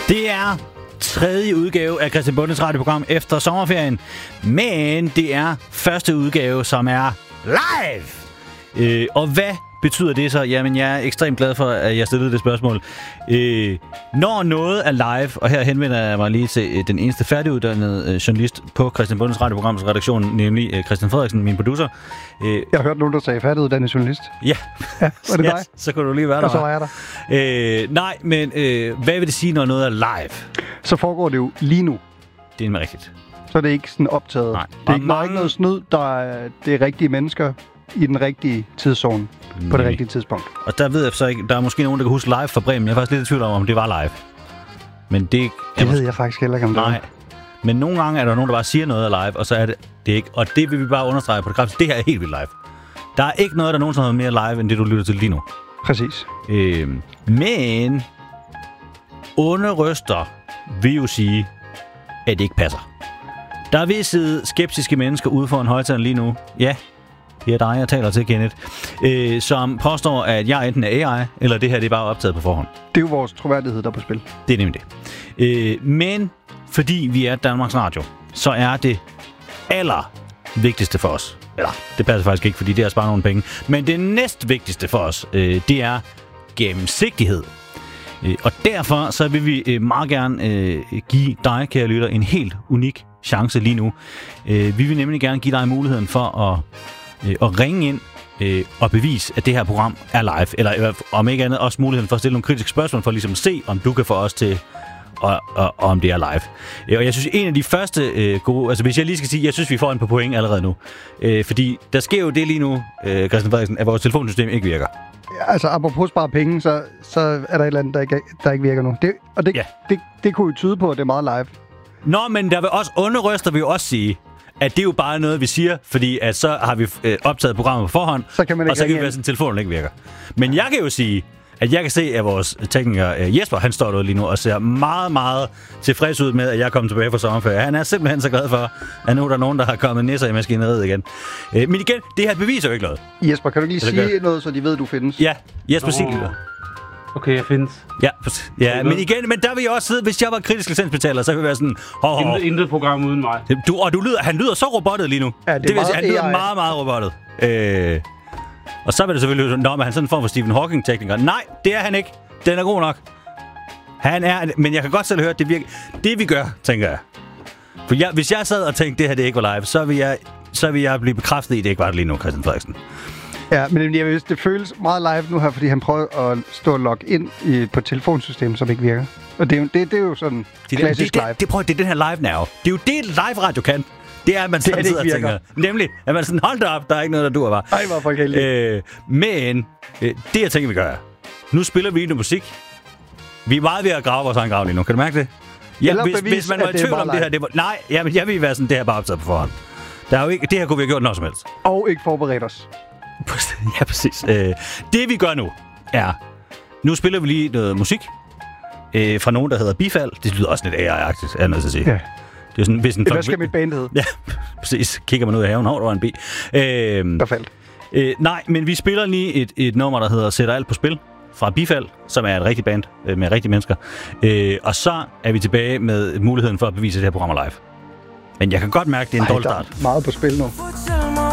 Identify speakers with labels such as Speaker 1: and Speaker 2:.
Speaker 1: Det er tredje udgave af Christian Bondes radioprogram efter sommerferien, men det er første udgave, som er live. Og hvad betyder det så? Jamen, jeg er ekstremt glad for, at jeg stillede det spørgsmål. Når noget er live, og her henvender jeg mig lige til den eneste færdiguddannede journalist på Christian Bondes radioprograms redaktion, nemlig Christian Frederiksen, min producer.
Speaker 2: Jeg har hørt nogen, der sagde færdiguddannet journalist.
Speaker 1: Ja.
Speaker 2: Var det dig?
Speaker 1: Så kunne du lige være der.
Speaker 2: Og så var jeg der.
Speaker 1: Nej, men hvad vil det sige, når noget er live?
Speaker 2: Så foregår det jo lige nu.
Speaker 1: Det er rigtigt.
Speaker 2: Så er det ikke sådan optaget.
Speaker 1: Nej.
Speaker 2: Det er ikke, ikke noget snyd, det er rigtige mennesker i den rigtige tidszone på det rigtige tidspunkt.
Speaker 1: Og der ved jeg så ikke, der er måske nogen, der kan huske live fra Bremen. Jeg er faktisk lidt i tvivl om det var live. Men det
Speaker 2: ved jeg faktisk heller ikke, om det
Speaker 1: nej. Men nogle gange er der nogen, der bare siger noget er live, og så er det ikke. Og det vil vi bare understrege på det kraftigste. Det her er helt vildt live. Der er ikke noget, der nogensinde er mere live, end det, du lytter til lige nu.
Speaker 2: Præcis.
Speaker 1: Men onde røster vil jo sige, at det ikke passer. Der vil sidde skeptiske mennesker ude for en højttaler lige nu. Ja, det er dig, jeg taler til, Kenneth. Som påstår, at jeg enten er AI, eller det her det er bare optaget på forhånd.
Speaker 2: Det er jo vores troværdighed, der er på spil.
Speaker 1: Det er nemlig det. Men fordi vi er Danmarks Radio, så er det allervigtigste for os. Eller, det passer faktisk ikke, fordi det er at spare nogle penge. Men det næstvigtigste for os, det er gennemsigtighed. Og derfor så vil vi meget gerne give dig, kære lytter, en helt unik chance lige nu. Vi vil nemlig gerne give dig muligheden for at ringe ind og bevise, at det her program er live. Eller om ikke andet, også muligheden for at stille nogle kritiske spørgsmål, for ligesom at se, om du kan få os til, og om det er live. Og jeg synes, en af de første gode... Altså, hvis jeg lige skal sige, jeg synes, vi får en på point allerede nu. Fordi der sker jo det lige nu, Christian Frederiksen, at vores telefonsystem ikke virker.
Speaker 2: Ja, altså, apropos spare penge, så er der et eller andet, der ikke virker nu. Det kunne jo tyde på, at det er meget live.
Speaker 1: Nå, men der vil også underrøster, vil jo også sige, at det er jo bare noget, vi siger, fordi at så har vi optaget programmet på forhånd,
Speaker 2: så kan man ikke
Speaker 1: og så kan vi være sådan, telefonen ikke virker. Men jeg kan jo sige, at jeg kan se, at vores tekniker Jesper, han står der lige nu og ser meget, meget tilfreds ud med, at jeg er kommet tilbage fra sommerferie. Han er simpelthen så glad for, at nu er der nogen, der har kommet nisser i maskineriet igen. Men igen, det her beviser jo ikke noget.
Speaker 2: Jesper, kan du lige sige noget, så de ved, du findes?
Speaker 1: Ja, Jesper, sig det.
Speaker 3: Okay, jeg findes.
Speaker 1: Ja, men igen, men der vil jeg også sidde, hvis jeg var kritisk licensbetaler, så ville jeg være sådan...
Speaker 3: Intet program uden mig.
Speaker 1: Han lyder så robottet lige nu.
Speaker 2: Ja, det vil sige,
Speaker 1: han lyder meget, meget robottet. Og så vil det selvfølgelig men han er sådan en form for Stephen Hawking-tekniker. Nej, det er han ikke. Den er god nok. Han er... Men jeg kan godt selv høre, at det virker... Det vi gør, tænker jeg. For hvis jeg sad og tænkte, det her det ikke var live, så vil jeg blive bekræftet i, at det ikke var det lige nu, Christian Frederiksen.
Speaker 2: Ja, men det føles meget live nu her, fordi han prøver at stå og logge ind på et telefonsystem, som ikke virker. Og det er jo sådan klassisk live.
Speaker 1: Det er den her live now. Det er jo det, live-radio kan. Det er, at man sådan sidder og tænker. Nemlig, at man sådan, hold da op, der er ikke noget, der duer bare.
Speaker 2: Ej, hvor folk heldige.
Speaker 1: Men det, jeg tænker, vi gør, nu spiller vi noget musik. Vi er meget ved at grave vores egen grav lige nu. Kan du mærke det? Ja, hvis man var i tvivl om det her, det var... Nej, jamen, jeg vil være sådan, det her bare optaget på forhånd. Der er jo ikke, det her kunne vi have gjort noget som helst.
Speaker 2: Og ikke forberedt os.
Speaker 1: Ja, præcis. Det vi gør nu, er... Nu spiller vi lige noget musik fra nogen, der hedder Bifald. Det lyder også lidt AI-agtigt, er jeg nødt til at sige.
Speaker 2: Ja.
Speaker 1: Det er sådan, hvis
Speaker 2: hvad skal mit band hedde?
Speaker 1: Ja, præcis. Kigger man ud af haven, der var en bi.
Speaker 2: Der faldt.
Speaker 1: Nej, men vi spiller lige et nummer, der hedder Sætter alt på spil fra Bifald, som er et rigtigt band med rigtige mennesker. Og så er vi tilbage med muligheden for at bevise, at det her program er live. Men jeg kan godt mærke, at det er en dårlig start.
Speaker 2: Meget på spil nu.